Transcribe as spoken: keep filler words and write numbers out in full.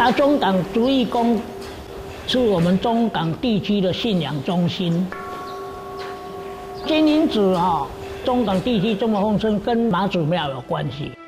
啊，中港主义宫是我们中港地区的信仰中心。金银子啊、哦，中港地区这么丰盛，跟妈祖庙有关系。